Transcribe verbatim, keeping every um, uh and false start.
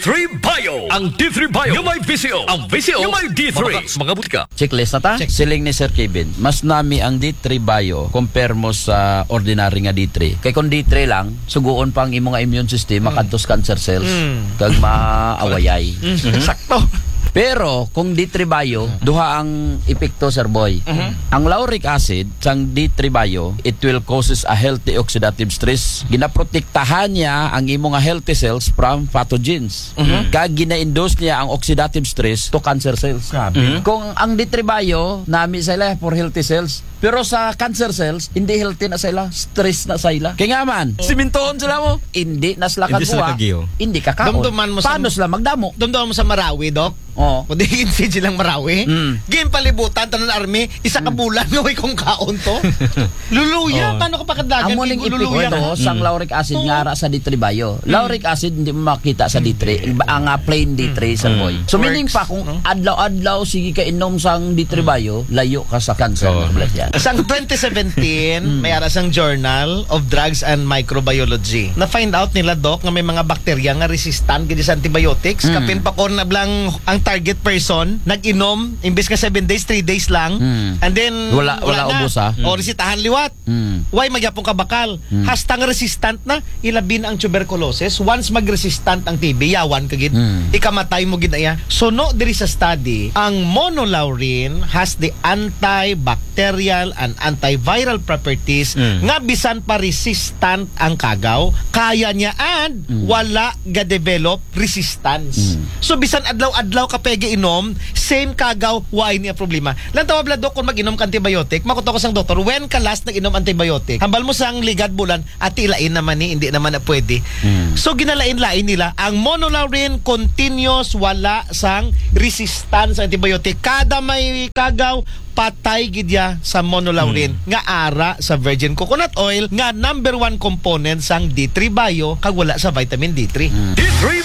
three Bio. Ang D three Bio yung may V C O. Ang V C O yung may D three. Mga butika. Checklist na ta? Check. Siling ni Sir Kevin. Mas nami ang D three Bio compare mo sa ordinary nga D three. Kay kung D three lang, suguon pa ang imo nga immune system, makadtos cancer cells, Mm. kag maawayay. Sakto. Pero kung D three Bio, duha ang epekto, Sir Boy. Ang lauric acid sang D three Bio, it will causes a healthy oxidative stress. Ginaprotektahan niya ang imo nga healthy cells from pathogens. Kag gina-induce niya ang oxidative stress to cancer cells. Kung ang D three Bio, nami sila for healthy cells. Pero sa cancer cells, hindi healthy na sila, stress na sila. Kaya nga man, simintoon sila mo. Hindi na sila Hindi sila kagwa. kagiyo. Hindi kakaon. Dumduman mo sa- Paano sila magdamo? Dumdum mo sa Marawi, Dok. Oo. Kung di kinsid silang Marawi. Mm. Game palibutan, tanan army, isa ka bulan, ngaway kong kaon to. Luluya, paano ka pakadagan? Amo ning epekto sang lauric acid nga ara sa D three Bio. Lauric acid hindi mo makita sa D three, ang uh, plain D three sa boy. So meaning pa kung adlaw-adlaw sige ka inom sang D three Bio, layo ka sa cancer. Oo. Yan. Sang twenty seventeen, may ara sang Journal of Drugs and Microbiology. Na-find out nila, Doc, nga may mga bakterya nga resistant gidi sa antibiotics. Mm. Kapin pa ko na blang ang target person, nag-inom, imbes ka seven days, three days lang. Mm. And then, Wala- wala na. ubos, ah. O, resitahan liwat. Mm. Why magyapong kabakal? Mm. Hastang resistant na, ilabin ang tuberculosis. Once mag-resistant ang T B, yawan kagid. Mm. Ikamatay mo ginaya. So no, diri sa study, ang monolaurin has the antibacterial and antiviral properties Mm. nga bisan pa resistant ang kagaw, kaya niya and wala ga-develop resistance. Mm. So bisan adlaw-adlaw ka pege inom, same kagaw, why niya problema. Lang tawa bladok kung mag-inom ka antibiotic, makuto ko sang doktor, when ka last nag-inom antibiotic? Hambal mo sang ligad bulan, at ilain naman ni, hindi naman na pwede. Mm. So ginalain-lain nila, ang monolaurin continuous wala sang resistance sa antibiotic. Kada may kagaw, patay gidya sa monolaurin nga ara sa virgin coconut oil nga number one component sang D three Bio kag wala sa vitamin D three. D three